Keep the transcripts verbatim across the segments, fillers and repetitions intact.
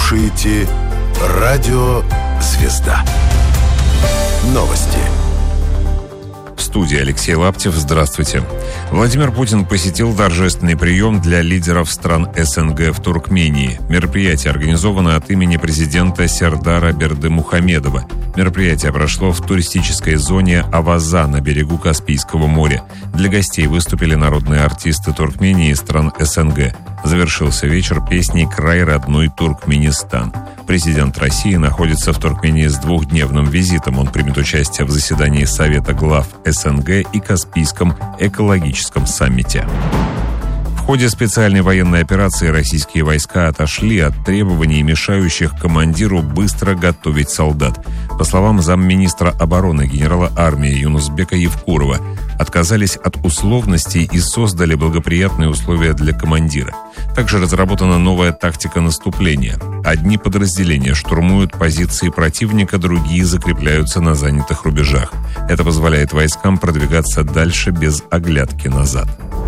слушаете Радио «Звезда». Новости. В студии Алексей Лаптев. Здравствуйте. Владимир Путин посетил торжественный прием для лидеров стран СНГ в Туркмении. Мероприятие организовано от имени президента Сердара Бердымухамедова. Мероприятие прошло в туристической зоне Аваза на берегу Каспийского моря. Для гостей выступили народные артисты Туркмении и стран СНГ. Завершился вечер песней «Край родной Туркменистан». Президент России находится в Туркмении с двухдневным визитом. Он примет участие в заседании Совета глав СНГ и Каспийском экологическом саммите. В ходе специальной военной операции российские войска отошли от требований, мешающих командиру быстро готовить солдат. По словам замминистра обороны генерала армии Юнусбека Евкурова, отказались от условностей и создали благоприятные условия для командира. Также разработана новая тактика наступления. Одни подразделения штурмуют позиции противника, другие закрепляются на занятых рубежах. Это позволяет войскам продвигаться дальше без оглядки назад.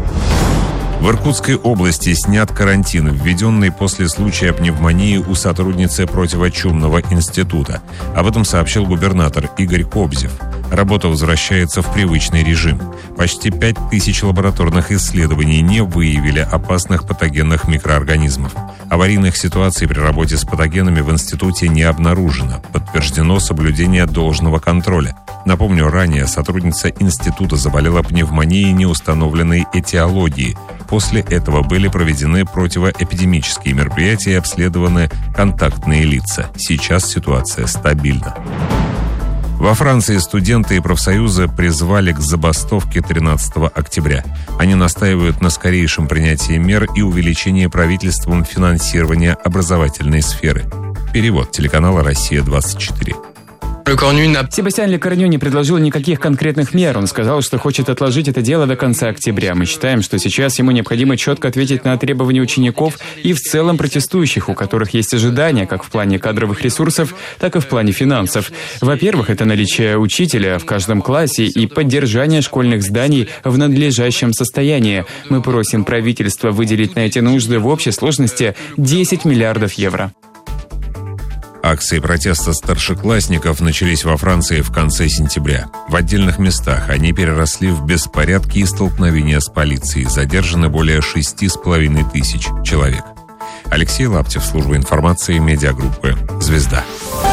В Иркутской области снят карантин, введенный после случая пневмонии у сотрудницы противочумного института. Об этом сообщил губернатор Игорь Кобзев. Работа возвращается в привычный режим. Почти пять тысяч лабораторных исследований не выявили опасных патогенных микроорганизмов. Аварийных ситуаций при работе с патогенами в институте не обнаружено. Подтверждено соблюдение должного контроля. Напомню, ранее сотрудница института заболела пневмонией неустановленной этиологии. После этого были проведены противоэпидемические мероприятия и обследованы контактные лица. Сейчас ситуация стабильна. Во Франции студенты и профсоюзы призвали к забастовке тринадцатого октября. Они настаивают на скорейшем принятии мер и увеличении правительством финансирования образовательной сферы. Перевод телеканала «Россия-двадцать четыре». Себастьян Лекорню не предложил никаких конкретных мер. Он сказал, что хочет отложить это дело до конца октября. Мы считаем, что сейчас ему необходимо четко ответить на требования учеников и в целом протестующих, у которых есть ожидания как в плане кадровых ресурсов, так и в плане финансов. Во-первых, это наличие учителя в каждом классе и поддержание школьных зданий в надлежащем состоянии. Мы просим правительство выделить на эти нужды в общей сложности десять миллиардов евро. Акции протеста старшеклассников начались во Франции в конце сентября. В отдельных местах они переросли в беспорядки и столкновения с полицией. Задержаны более шести с половиной тысяч человек. Алексей Лаптев, служба информации, медиагруппы «Звезда».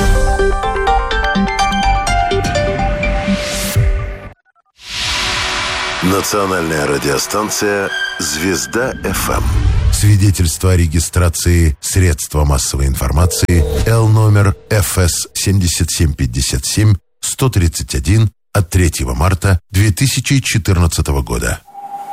Национальная радиостанция «Звезда-ФМ». Свидетельство о регистрации средства массовой информации Л номер эф эс семь семь пять семь сто тридцать один от третьего марта две тысячи четырнадцатого года.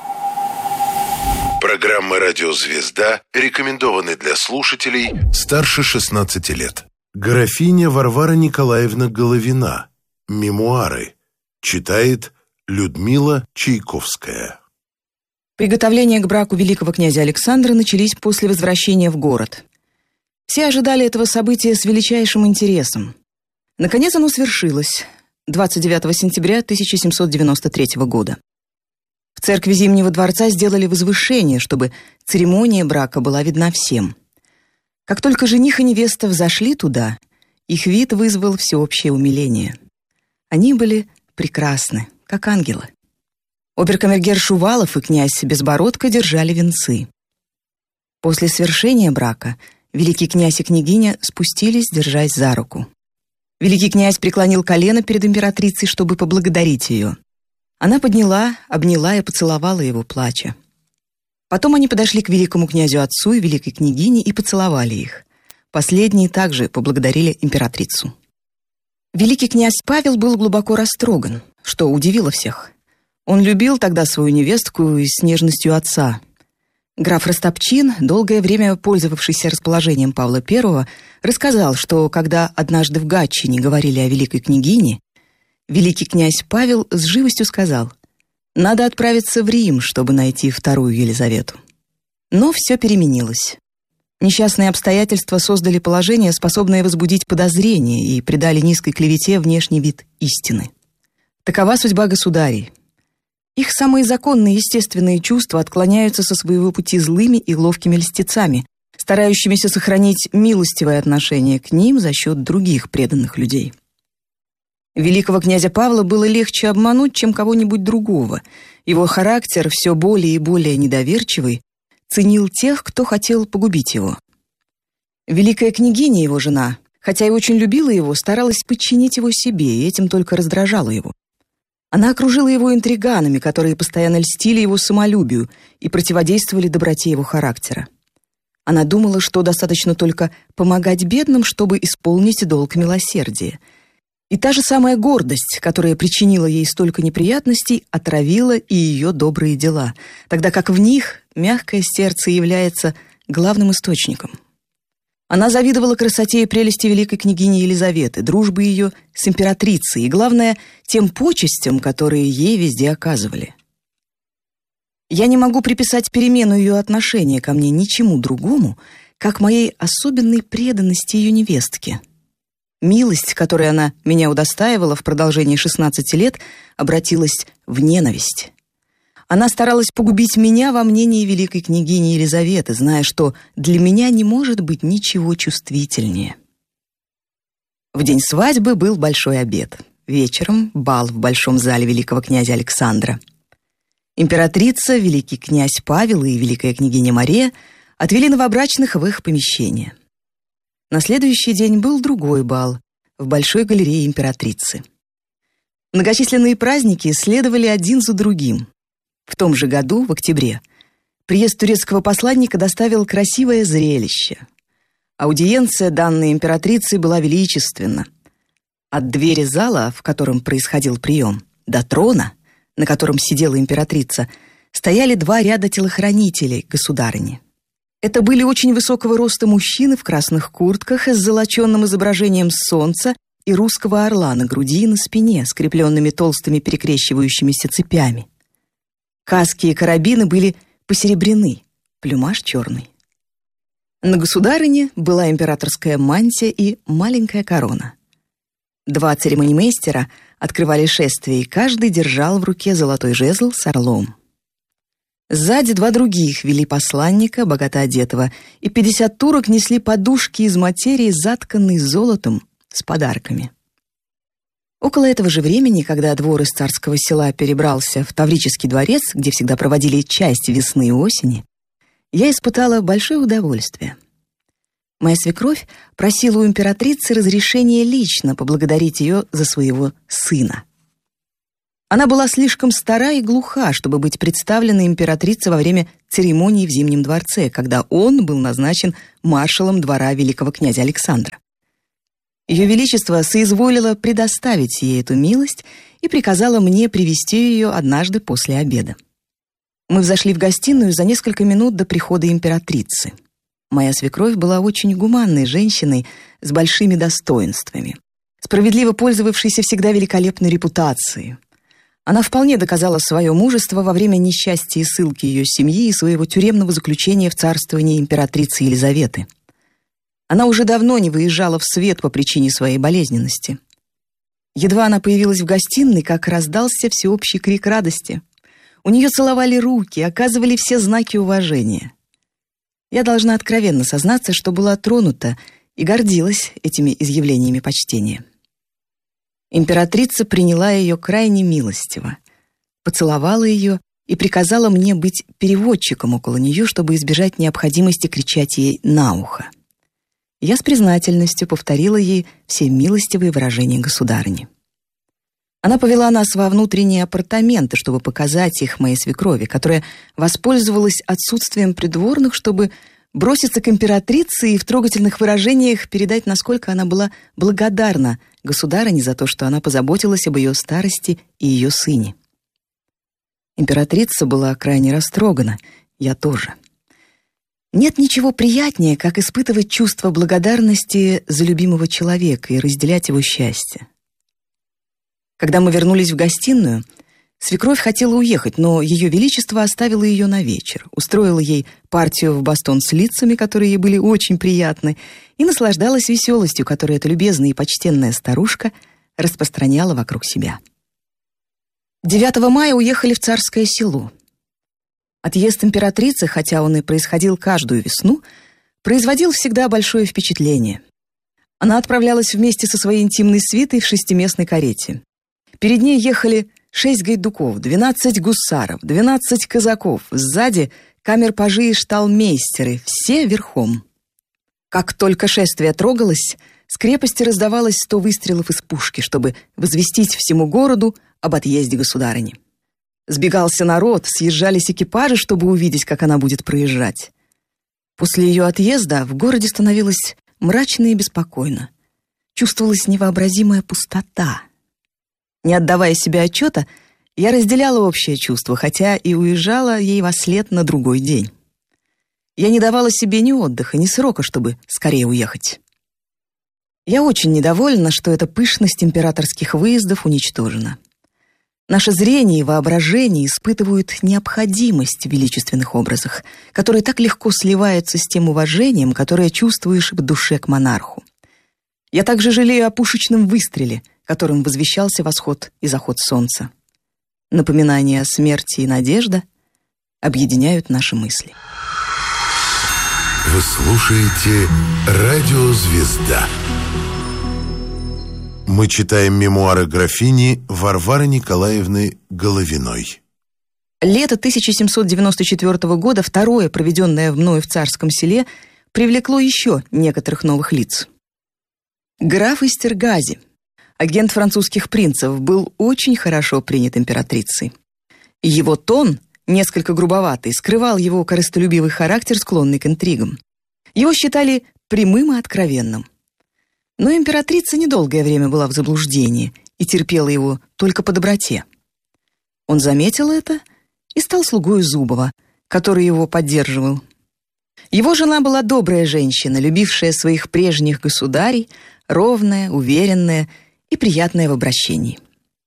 Программы «Радио Звезда» рекомендованы для слушателей старше шестнадцати лет. Графиня Варвара Николаевна Головина. Мемуары. Читает Людмила Чайковская. Приготовления к браку великого князя Александра начались после возвращения в город. Все ожидали этого события с величайшим интересом. Наконец оно свершилось двадцать девятого сентября тысяча семьсот девяносто третьего года. В церкви Зимнего дворца сделали возвышение, чтобы церемония брака была видна всем. Как только жених и невеста взошли туда, их вид вызвал всеобщее умиление. Они были прекрасны, как ангелы. Обер-камергер Шувалов и князь Безбородко держали венцы. После свершения брака великий князь и княгиня спустились, держась за руку. Великий князь преклонил колено перед императрицей, чтобы поблагодарить ее. Она подняла, обняла и поцеловала его, плача. Потом они подошли к великому князю отцу и великой княгине и поцеловали их. Последние также поблагодарили императрицу. Великий князь Павел был глубоко растроган, что удивило всех. Он любил тогда свою невестку и с нежностью отца. Граф Растопчин, долгое время пользовавшийся расположением Павла Первого, рассказал, что когда однажды в Гатчине говорили о великой княгине, великий князь Павел с живостью сказал: «Надо отправиться в Рим, чтобы найти вторую Елизавету». Но все переменилось. Несчастные обстоятельства создали положение, способное возбудить подозрения, и придали низкой клевете внешний вид истины. Такова судьба государей. Их самые законные естественные чувства отклоняются со своего пути злыми и ловкими льстецами, старающимися сохранить милостивое отношение к ним за счет других преданных людей. Великого князя Павла было легче обмануть, чем кого-нибудь другого. Его характер, все более и более недоверчивый, ценил тех, кто хотел погубить его. Великая княгиня, его жена, хотя и очень любила его, старалась подчинить его себе, и этим только раздражала его. Она окружила его интриганами, которые постоянно льстили его самолюбию и противодействовали доброте его характера. Она думала, что достаточно только помогать бедным, чтобы исполнить долг милосердия. И та же самая гордость, которая причинила ей столько неприятностей, отравила и ее добрые дела, тогда как в них мягкое сердце является главным источником. Она завидовала красоте и прелести великой княгини Елизаветы, дружбы ее с императрицей и, главное, тем почестям, которые ей везде оказывали. Я не могу приписать перемену ее отношения ко мне ничему другому, как моей особенной преданности ее невестке. Милость, которой она меня удостаивала в продолжении шестнадцати лет, обратилась в ненависть. Она старалась погубить меня во мнении великой княгини Елизаветы, зная, что для меня не может быть ничего чувствительнее. В день свадьбы был большой обед. Вечером бал в большом зале великого князя Александра. Императрица, великий князь Павел и великая княгиня Мария отвели новобрачных в их помещение. На следующий день был другой бал в большой галерее императрицы. Многочисленные праздники следовали один за другим. В том же году, в октябре, приезд турецкого посланника доставил красивое зрелище. Аудиенция, данная императрицей, была величественна. От двери зала, в котором происходил прием, до трона, на котором сидела императрица, стояли два ряда телохранителей государыни. Это были очень высокого роста мужчины в красных куртках с золоченным изображением солнца и русского орла на груди и на спине, скрепленными толстыми перекрещивающимися цепями. Каски и карабины были посеребрены, плюмаж черный. На государыне была императорская мантия и маленькая корона. Два церемонимейстера открывали шествие, и каждый держал в руке золотой жезл с орлом. Сзади два других вели посланника, богато одетого, и пятьдесят турок несли подушки из материи, затканной золотом, с подарками. Около этого же времени, когда двор из царского села перебрался в Таврический дворец, где всегда проводили часть весны и осени, я испытала большое удовольствие. Моя свекровь просила у императрицы разрешения лично поблагодарить ее за своего сына. Она была слишком стара и глуха, чтобы быть представлена императрице во время церемонии в Зимнем дворце, когда он был назначен маршалом двора великого князя Александра. Ее Величество соизволило предоставить ей эту милость и приказало мне привести ее однажды после обеда. Мы взошли в гостиную за несколько минут до прихода императрицы. Моя свекровь была очень гуманной женщиной с большими достоинствами, справедливо пользовавшейся всегда великолепной репутацией. Она вполне доказала свое мужество во время несчастья и ссылки ее семьи и своего тюремного заключения в царствовании императрицы Елизаветы. Она уже давно не выезжала в свет по причине своей болезненности. Едва она появилась в гостиной, как раздался всеобщий крик радости. У нее целовали руки, оказывали все знаки уважения. Я должна откровенно сознаться, что была тронута и гордилась этими изъявлениями почтения. Императрица приняла ее крайне милостиво, поцеловала ее и приказала мне быть переводчиком около нее, чтобы избежать необходимости кричать ей на ухо. Я с признательностью повторила ей все милостивые выражения государыни. Она повела нас во внутренние апартаменты, чтобы показать их моей свекрови, которая воспользовалась отсутствием придворных, чтобы броситься к императрице и в трогательных выражениях передать, насколько она была благодарна государыне за то, что она позаботилась об ее старости и ее сыне. Императрица была крайне растрогана, я тоже. Нет ничего приятнее, как испытывать чувство благодарности за любимого человека и разделять его счастье. Когда мы вернулись в гостиную, свекровь хотела уехать, но ее величество оставило ее на вечер, устроило ей партию в бастон с лицами, которые ей были очень приятны, и наслаждалась веселостью, которую эта любезная и почтенная старушка распространяла вокруг себя. девятого мая уехали в Царское Село. Отъезд императрицы, хотя он и происходил каждую весну, производил всегда большое впечатление. Она отправлялась вместе со своей интимной свитой в шестиместной карете. Перед ней ехали шесть гайдуков, двенадцать гусаров, двенадцать казаков, сзади камер-пажи и шталмейстеры, все верхом. Как только шествие трогалось, с крепости раздавалось сто выстрелов из пушки, чтобы возвестить всему городу об отъезде государыни. Сбегался народ, съезжались экипажи, чтобы увидеть, как она будет проезжать. После ее отъезда в городе становилось мрачно и беспокойно. Чувствовалась невообразимая пустота. Не отдавая себе отчета, я разделяла общее чувство, хотя и уезжала ей вослед на другой день. Я не давала себе ни отдыха, ни срока, чтобы скорее уехать. Я очень недовольна, что эта пышность императорских выездов уничтожена. Наше зрение и воображение испытывают необходимость в величественных образах, которые так легко сливаются с тем уважением, которое чувствуешь в душе к монарху. Я также жалею о пушечном выстреле, которым возвещался восход и заход солнца. Напоминания о смерти и надежда объединяют наши мысли. Вы слушаете «Радио Звезда». Мы читаем мемуары графини Варвары Николаевны Головиной. Лето тысяча семьсот девяносто четвёртого года, второе, проведенное мною в Царском Селе, привлекло еще некоторых новых лиц. Граф Эстергази, агент французских принцев, был очень хорошо принят императрицей. Его тон, несколько грубоватый, скрывал его корыстолюбивый характер, склонный к интригам. Его считали прямым и откровенным. Но императрица недолгое время была в заблуждении и терпела его только по доброте. Он заметил это и стал слугой Зубова, который его поддерживал. Его жена была добрая женщина, любившая своих прежних государей, ровная, уверенная и приятная в обращении.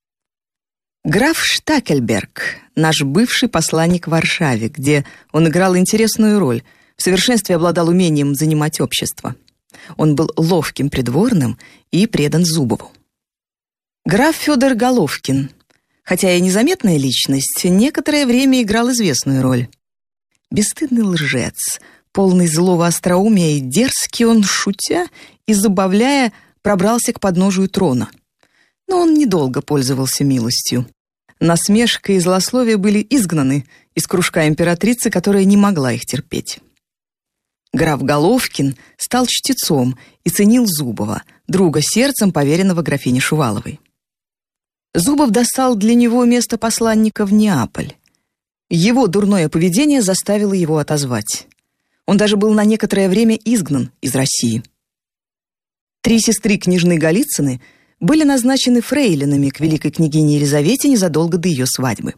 Граф Штакельберг, наш бывший посланник в Варшаве, где он играл интересную роль, в совершенстве обладал умением занимать общество. Он был ловким придворным и предан Зубову. Граф Федор Головкин, хотя и незаметная личность, некоторое время играл известную роль. Бесстыдный лжец, полный злого остроумия и дерзкий он, шутя и забавляя, пробрался к подножию трона. Но он недолго пользовался милостью. Насмешка и злословие были изгнаны из кружка императрицы, которая не могла их терпеть. Граф Головкин стал чтецом и ценил Зубова, друга сердцем, поверенного графине Шуваловой. Зубов достал для него место посланника в Неаполь. Его дурное поведение заставило его отозвать. Он даже был на некоторое время изгнан из России. Три сестры княжны Голицыны были назначены фрейлинами к великой княгине Елизавете незадолго до ее свадьбы.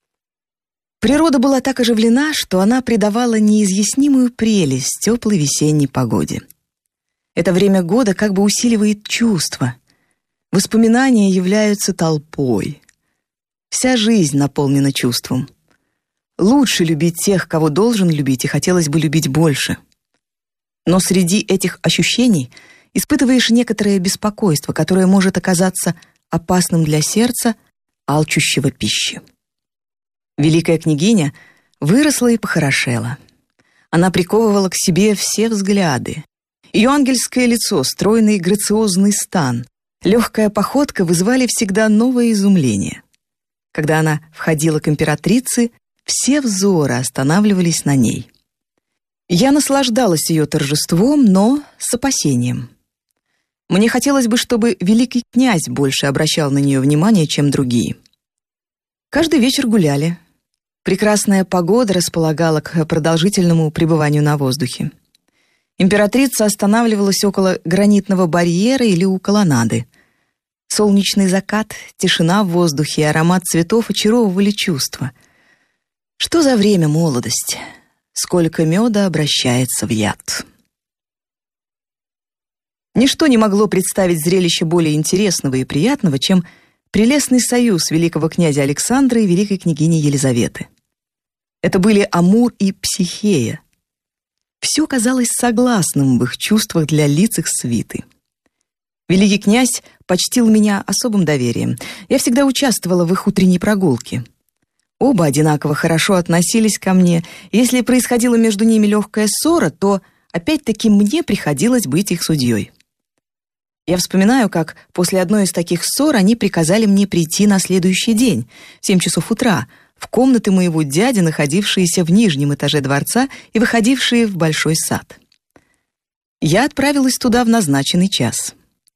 Природа была так оживлена, что она придавала неизъяснимую прелесть теплой весенней погоде. Это время года как бы усиливает чувства. Воспоминания являются толпой. Вся жизнь наполнена чувством. Лучше любить тех, кого должен любить, и хотелось бы любить больше. Но среди этих ощущений испытываешь некоторое беспокойство, которое может оказаться опасным для сердца, алчущего пищи. Великая княгиня выросла и похорошела. Она приковывала к себе все взгляды. Ее ангельское лицо, стройный и грациозный стан, легкая походка вызывали всегда новое изумление. Когда она входила к императрице, все взоры останавливались на ней. Я наслаждалась ее торжеством, но с опасением. Мне хотелось бы, чтобы великий князь больше обращал на нее внимание, чем другие. Каждый вечер гуляли. Прекрасная погода располагала к продолжительному пребыванию на воздухе. Императрица останавливалась около гранитного барьера или у колоннады. Солнечный закат, тишина в воздухе и аромат цветов очаровывали чувства. Что за время молодость? Сколько меда обращается в яд. Ничто не могло представить зрелище более интересного и приятного, чем прелестный союз великого князя Александра и великой княгини Елизаветы. Это были Амур и Психея. Все казалось согласным в их чувствах для лиц их свиты. Великий князь почтил меня особым доверием. Я всегда участвовала в их утренней прогулке. Оба одинаково хорошо относились ко мне. Если происходила между ними легкая ссора, то опять-таки мне приходилось быть их судьей. Я вспоминаю, как после одной из таких ссор они приказали мне прийти на следующий день, в семь часов утра, в комнаты моего дяди, находившиеся в нижнем этаже дворца и выходившие в большой сад. Я отправилась туда в назначенный час.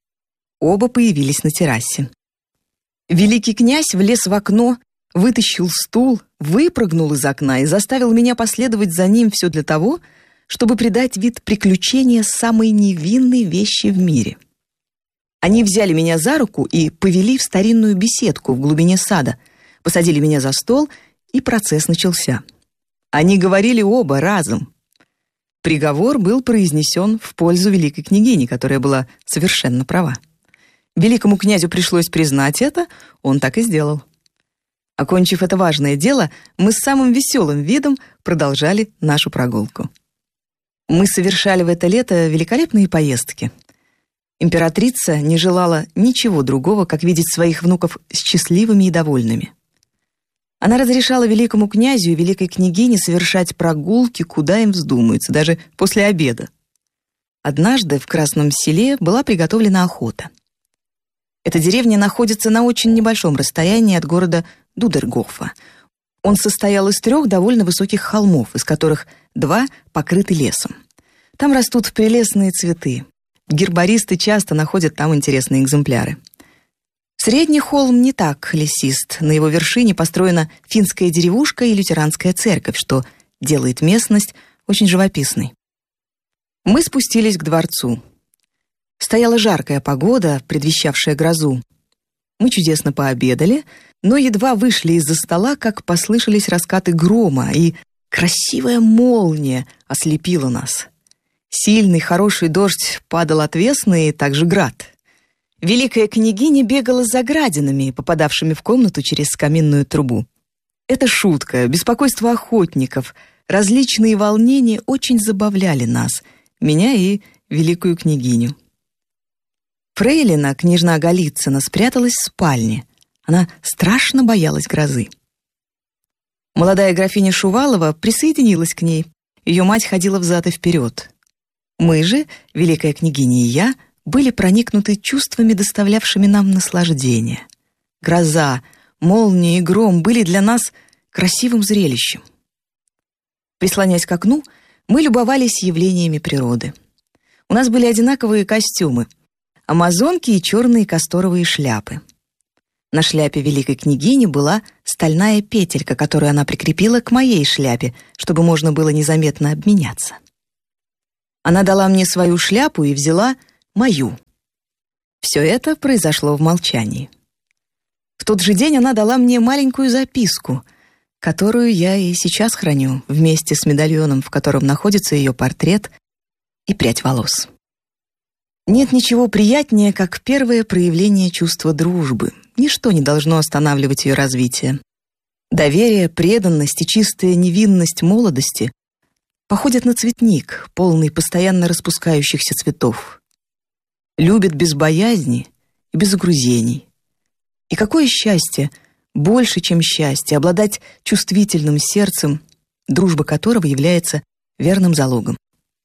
Оба появились на террасе. Великий князь влез в окно, вытащил стул, выпрыгнул из окна и заставил меня последовать за ним все для того, чтобы придать вид приключения самой невинной вещи в мире. Они взяли меня за руку и повели в старинную беседку в глубине сада, посадили меня за стол, и процесс начался. Они говорили оба разом. Приговор был произнесен в пользу великой княгини, которая была совершенно права. Великому князю пришлось признать это, он так и сделал. Окончив это важное дело, мы с самым веселым видом продолжали нашу прогулку. Мы совершали в это лето великолепные поездки. Императрица не желала ничего другого, как видеть своих внуков счастливыми и довольными. Она разрешала великому князю и великой княгине совершать прогулки, куда им вздумается, даже после обеда. Однажды в Красном Селе была приготовлена охота. Эта деревня находится на очень небольшом расстоянии от города Дудергофа. Он состоял из трех довольно высоких холмов, из которых два покрыты лесом. Там растут прелестные цветы. Гербаристы часто находят там интересные экземпляры. Средний холм не так лесист. На его вершине построена финская деревушка и лютеранская церковь, что делает местность очень живописной. Мы спустились к дворцу. Стояла жаркая погода, предвещавшая грозу. Мы чудесно пообедали, но едва вышли из-за стола, как послышались раскаты грома, и красивая молния ослепила нас. Сильный, хороший дождь падал отвесно, и также град. Великая княгиня бегала за градинами, попадавшими в комнату через каминную трубу. Эта шутка, беспокойство охотников, различные волнения очень забавляли нас, меня и великую княгиню. Фрейлина, княжна Голицына, спряталась в спальне. Она страшно боялась грозы. Молодая графиня Шувалова присоединилась к ней. Ее мать ходила взад и вперед. Мы же, великая княгиня и я, были проникнуты чувствами, доставлявшими нам наслаждение. Гроза, молния и гром были для нас красивым зрелищем. Прислонясь к окну, мы любовались явлениями природы. У нас были одинаковые костюмы — амазонки и черные касторовые шляпы. На шляпе великой княгини была стальная петелька, которую она прикрепила к моей шляпе, чтобы можно было незаметно обменяться. Она дала мне свою шляпу и взяла мою. Все это произошло в молчании. В тот же день она дала мне маленькую записку, которую я и сейчас храню вместе с медальоном, в котором находится ее портрет и прядь волос. Нет ничего приятнее, как первое проявление чувства дружбы. Ничто не должно останавливать ее развитие. Доверие, преданность и чистая невинность молодости походят на цветник, полный постоянно распускающихся цветов. Любят без боязни и без угрызений. И какое счастье, больше, чем счастье, обладать чувствительным сердцем, дружба которого является верным залогом.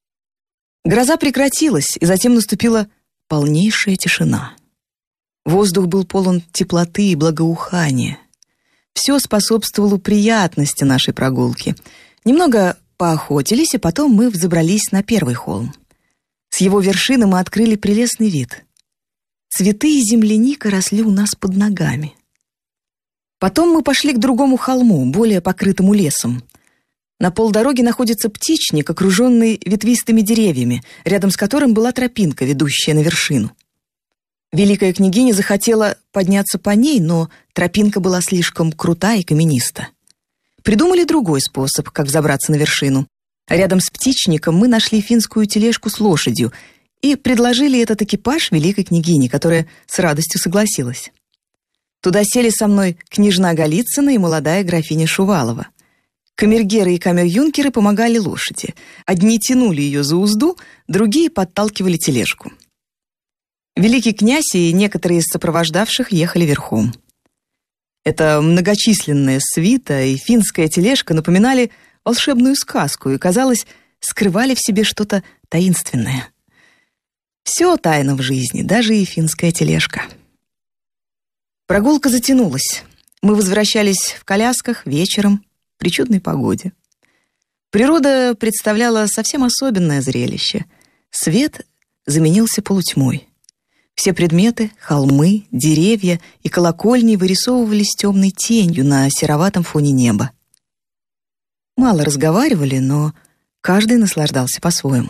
Гроза прекратилась, и затем наступила полнейшая тишина. Воздух был полон теплоты и благоухания. Все способствовало приятности нашей прогулки. Немного поохотились, и потом мы взобрались на первый холм. С его вершины мы открыли прелестный вид. Цветы и земляника росли у нас под ногами. Потом мы пошли к другому холму, более покрытому лесом. На полдороги находится птичник, окруженный ветвистыми деревьями, рядом с которым была тропинка, ведущая на вершину. Великая княгиня захотела подняться по ней, но тропинка была слишком крута и камениста. Придумали другой способ, как взобраться на вершину. Рядом с птичником мы нашли финскую тележку с лошадью и предложили этот экипаж великой княгине, которая с радостью согласилась. Туда сели со мной княжна Голицына и молодая графиня Шувалова. Камергеры и камер-юнкеры помогали лошади. Одни тянули ее за узду, другие подталкивали тележку. Великий князь и некоторые из сопровождавших ехали верхом. Эта многочисленная свита и финская тележка напоминали волшебную сказку, и казалось, скрывали в себе что-то таинственное. Все тайно в жизни, даже и финская тележка. Прогулка затянулась. Мы возвращались в колясках вечером при чудной погоде. Природа представляла совсем особенное зрелище. Свет заменился полутьмой. Все предметы, холмы, деревья и колокольни вырисовывались темной тенью на сероватом фоне неба. Мало разговаривали, но каждый наслаждался по-своему.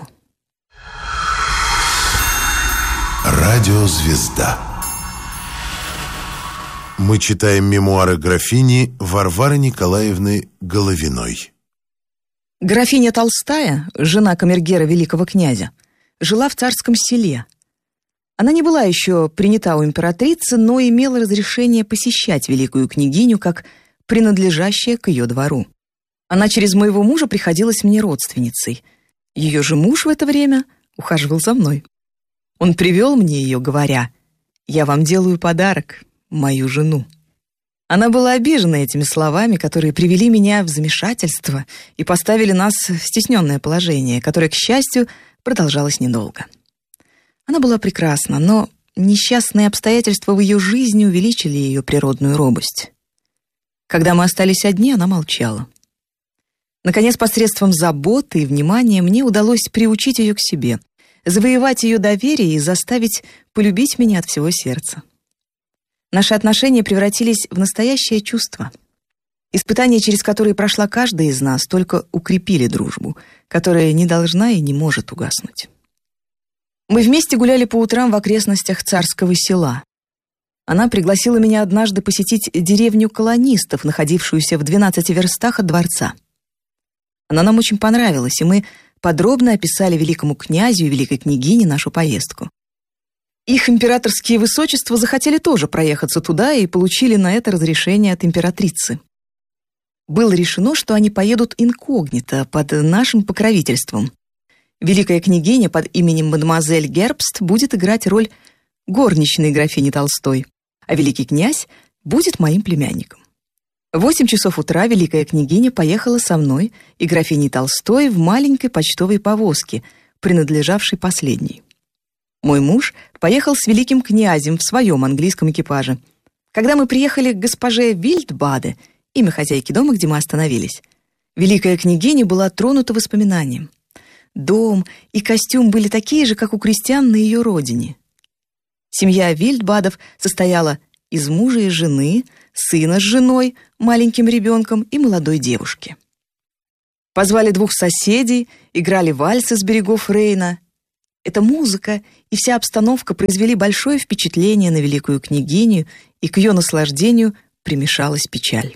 Радиозвезда. Мы читаем мемуары графини Варвары Николаевны Головиной. Графиня Толстая, жена камергера великого князя, жила в царском селе. Она не была еще принята у императрицы, но имела разрешение посещать великую княгиню как принадлежащее к ее двору. Она через моего мужа приходилась мне родственницей. Ее же муж в это время ухаживал за мной. Он привел мне ее, говоря: «Я вам делаю подарок, мою жену». Она была обижена этими словами, которые привели меня в замешательство и поставили нас в стесненное положение, которое, к счастью, продолжалось недолго. Она была прекрасна, но несчастные обстоятельства в ее жизни увеличили ее природную робость. Когда мы остались одни, она молчала. Наконец, посредством заботы и внимания мне удалось приучить ее к себе, завоевать ее доверие и заставить полюбить меня от всего сердца. Наши отношения превратились в настоящее чувство. Испытания, через которые прошла каждая из нас, только укрепили дружбу, которая не должна и не может угаснуть. Мы вместе гуляли по утрам в окрестностях царского села. Она пригласила меня однажды посетить деревню колонистов, находившуюся в двенадцати верстах от дворца. Она нам очень понравилась, и мы подробно описали великому князю и великой княгине нашу поездку. Их императорские высочества захотели тоже проехаться туда и получили на это разрешение от императрицы. Было решено, что они поедут инкогнито под нашим покровительством. Великая княгиня под именем мадемуазель Гербст будет играть роль горничной графини Толстой, а великий князь будет моим племянником. В восемь часов утра великая княгиня поехала со мной и графиней Толстой в маленькой почтовой повозке, принадлежавшей последней. Мой муж поехал с великим князем в своем английском экипаже. Когда мы приехали к госпоже Вильдбаде, имя хозяйки дома, где мы остановились, великая княгиня была тронута воспоминанием. Дом и костюм были такие же, как у крестьян на ее родине. Семья Вильдбадов состояла из мужа и жены, сына с женой, маленьким ребенком и молодой девушки. Позвали двух соседей, играли вальсы с берегов Рейна. Эта музыка и вся обстановка произвели большое впечатление на великую княгиню, и к ее наслаждению примешалась печаль.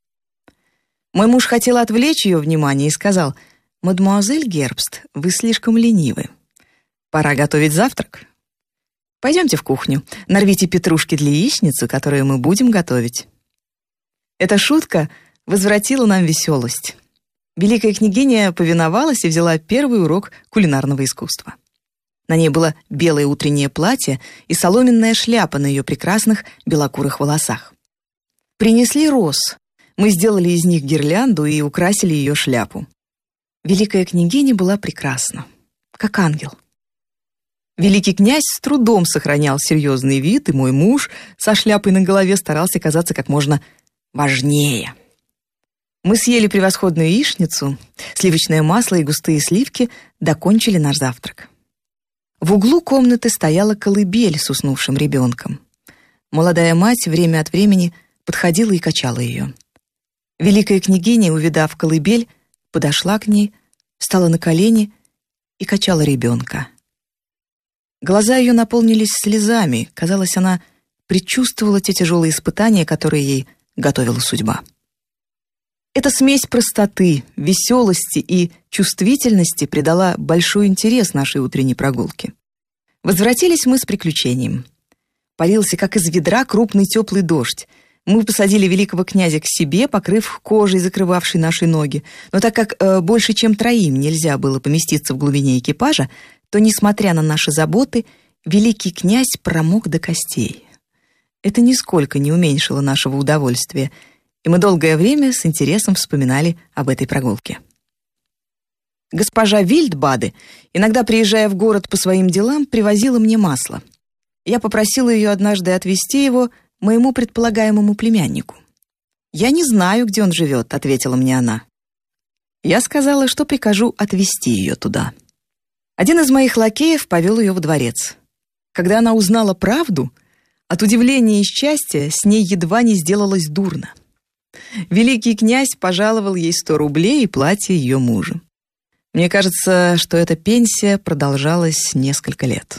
Мой муж хотел отвлечь ее внимание и сказал: «Мадемуазель Гербст, вы слишком ленивы. Пора готовить завтрак. Пойдемте в кухню, нарвите петрушки для яичницы, которую мы будем готовить». Эта шутка возвратила нам веселость. Великая княгиня повиновалась и взяла первый урок кулинарного искусства. На ней было белое утреннее платье и соломенная шляпа на ее прекрасных белокурых волосах. Принесли роз. Мы сделали из них гирлянду и украсили ее шляпу. Великая княгиня была прекрасна, как ангел. Великий князь с трудом сохранял серьезный вид, и мой муж со шляпой на голове старался казаться как можно важнее. Мы съели превосходную яичницу, сливочное масло и густые сливки докончили наш завтрак. В углу комнаты стояла колыбель с уснувшим ребенком. Молодая мать время от времени подходила и качала ее. Великая княгиня, увидав колыбель, подошла к ней, встала на колени и качала ребенка. Глаза ее наполнились слезами. Казалось, она предчувствовала те тяжелые испытания, которые ей готовила судьба. Эта смесь простоты, веселости и чувствительности придала большой интерес нашей утренней прогулке. Возвратились мы с приключением. Полился, как из ведра, крупный теплый дождь. Мы посадили великого князя к себе, покрыв кожей, закрывавшей наши ноги. Но так как э, больше, чем троим нельзя было поместиться в глубине экипажа, то, несмотря на наши заботы, великий князь промок до костей. Это нисколько не уменьшило нашего удовольствия, и мы долгое время с интересом вспоминали об этой прогулке. Госпожа Вильдбаде, иногда приезжая в город по своим делам, привозила мне масло. Я попросила ее однажды отвезти его моему предполагаемому племяннику. «Я не знаю, где он живет», — ответила мне она. Я сказала, что прикажу отвезти ее туда. Один из моих лакеев повел ее в дворец. Когда она узнала правду, от удивления и счастья с ней едва не сделалось дурно. Великий князь пожаловал ей сто рублей и платье ее мужа. Мне кажется, что эта пенсия продолжалась несколько лет.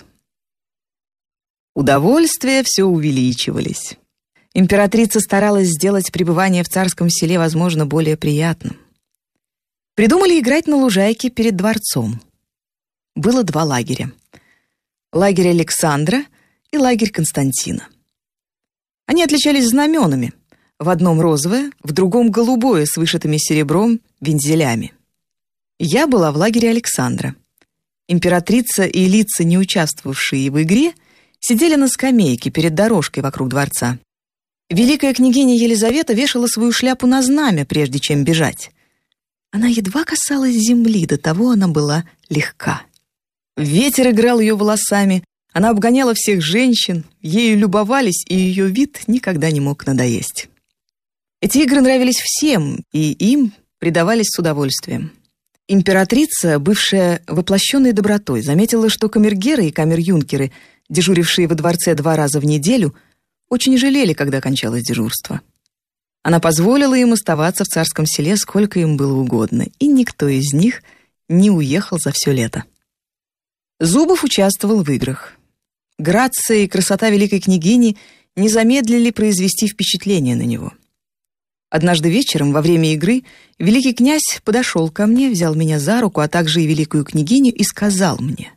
Удовольствия все увеличивались. Императрица старалась сделать пребывание в царском селе, возможно, более приятным. Придумали играть на лужайке перед дворцом. Было два лагеря. Лагерь Александра и лагерь Константина. Они отличались знаменами. В одном розовое, в другом голубое с вышитыми серебром вензелями. Я была в лагере Александра. Императрица и лица, не участвовавшие в игре, сидели на скамейке перед дорожкой вокруг дворца. Великая княгиня Елизавета вешала свою шляпу на знамя, прежде чем бежать. Она едва касалась земли, до того она была легка. Ветер играл ее волосами, она обгоняла всех женщин, ею любовались, и ее вид никогда не мог надоесть. Эти игры нравились всем, и им предавались с удовольствием. Императрица, бывшая воплощенной добротой, заметила, что камергеры и камер-юнкеры, дежурившие во дворце два раза в неделю, очень жалели, когда кончалось дежурство. Она позволила им оставаться в царском селе сколько им было угодно, и никто из них не уехал за все лето. Зубов участвовал в играх. Грация и красота великой княгини не замедлили произвести впечатление на него. Однажды вечером, во время игры, великий князь подошел ко мне, взял меня за руку, а также и великую княгиню, и сказал мне: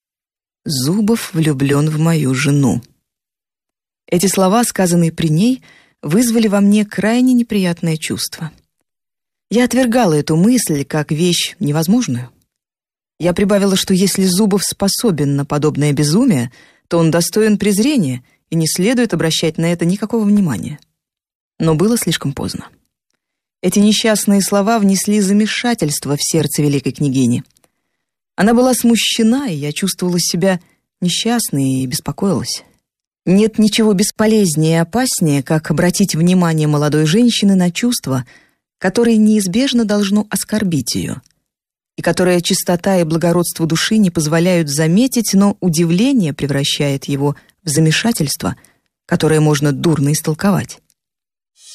«Зубов влюблен в мою жену». Эти слова, сказанные при ней, вызвали во мне крайне неприятное чувство. Я отвергала эту мысль как вещь невозможную. Я прибавила, что если Зубов способен на подобное безумие, то он достоин презрения, и не следует обращать на это никакого внимания. Но было слишком поздно. Эти несчастные слова внесли замешательство в сердце великой княгини. Она была смущена, и я чувствовала себя несчастной и беспокоилась. Нет ничего бесполезнее и опаснее, как обратить внимание молодой женщины на чувство, которое неизбежно должно оскорбить ее, и которое чистота и благородство души не позволяют заметить, но удивление превращает его в замешательство, которое можно дурно истолковать.